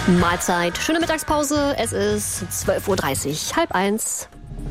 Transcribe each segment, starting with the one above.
Mahlzeit, schöne Mittagspause. Es ist 12:30 Uhr, 12:30.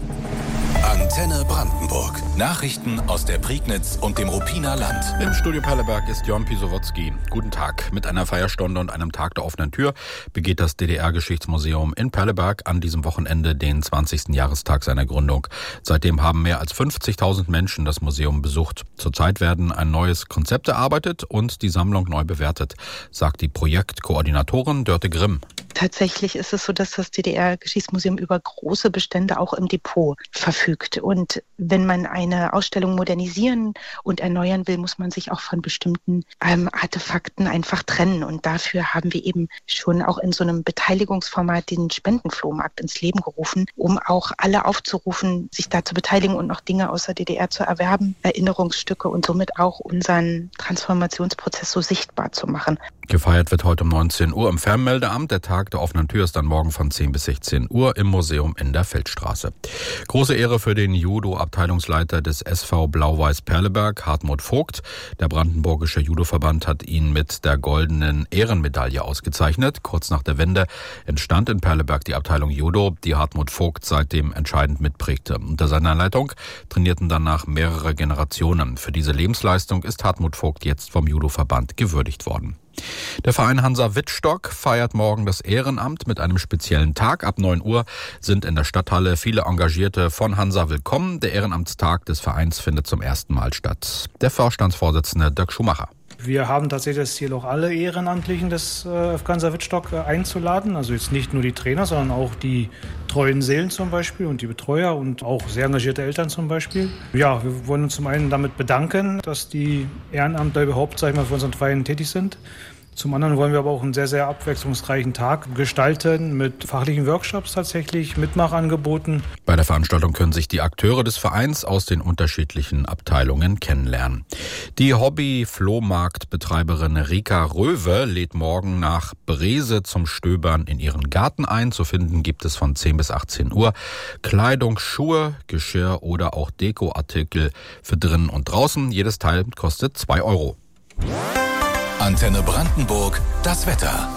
Antenne Brandenburg. Nachrichten aus der Prignitz und dem Ruppiner Land. Im Studio Perleberg ist Jon Pisowotzki. Guten Tag. Mit einer Feierstunde und einem Tag der offenen Tür begeht das DDR-Geschichtsmuseum in Perleberg an diesem Wochenende den 20. Jahrestag seiner Gründung. Seitdem haben mehr als 50.000 Menschen das Museum besucht. Zurzeit werden ein neues Konzept erarbeitet und die Sammlung neu bewertet, sagt die Projektkoordinatorin Dörte Grimm. Tatsächlich ist es so, dass das DDR-Geschichtsmuseum über große Bestände auch im Depot verfügt. Und wenn man eine Ausstellung modernisieren und erneuern will, muss man sich auch von bestimmten Artefakten einfach trennen. Und dafür haben wir eben schon auch in so einem Beteiligungsformat den Spendenflohmarkt ins Leben gerufen, um auch alle aufzurufen, sich da zu beteiligen und noch Dinge aus der DDR zu erwerben, Erinnerungsstücke und somit auch unseren Transformationsprozess so sichtbar zu machen. Gefeiert wird heute um 19 Uhr im Fernmeldeamt. Der Tag der offenen Tür ist dann morgen von 10 bis 16 Uhr im Museum in der Feldstraße. Große Ehre für den Judo-Abteilungsleiter des SV Blau-Weiß Perleberg, Hartmut Vogt. Der brandenburgische Judoverband hat ihn mit der goldenen Ehrenmedaille ausgezeichnet. Kurz nach der Wende entstand in Perleberg die Abteilung Judo, die Hartmut Vogt seitdem entscheidend mitprägte. Unter seiner Leitung trainierten danach mehrere Generationen. Für diese Lebensleistung ist Hartmut Vogt jetzt vom Judoverband gewürdigt worden. Der Verein Hansa Wittstock feiert morgen das Ehrenamt mit einem speziellen Tag. Ab 9 Uhr sind in der Stadthalle viele Engagierte von Hansa willkommen. Der Ehrenamtstag des Vereins findet zum ersten Mal statt. Der Vorstandsvorsitzende Dirk Schumacher. Wir haben tatsächlich das Ziel, auch alle Ehrenamtlichen des FK Hansa Wittstock einzuladen. Also jetzt nicht nur die Trainer, sondern auch die treuen Seelen zum Beispiel und die Betreuer und auch sehr engagierte Eltern zum Beispiel. Ja, wir wollen uns zum einen damit bedanken, dass die Ehrenamtler überhaupt, sag ich mal, für unseren Verein tätig sind. Zum anderen wollen wir aber auch einen sehr, sehr abwechslungsreichen Tag gestalten mit fachlichen Workshops tatsächlich, Mitmachangeboten. Bei der Veranstaltung können sich die Akteure des Vereins aus den unterschiedlichen Abteilungen kennenlernen. Die Hobby-Flohmarktbetreiberin Rika Röwe lädt morgen nach Brese zum Stöbern in ihren Garten ein. Zu finden gibt es von 10 bis 18 Uhr Kleidung, Schuhe, Geschirr oder auch Dekoartikel für drinnen und draußen. Jedes Teil kostet 2 Euro. Antenne Brandenburg, das Wetter.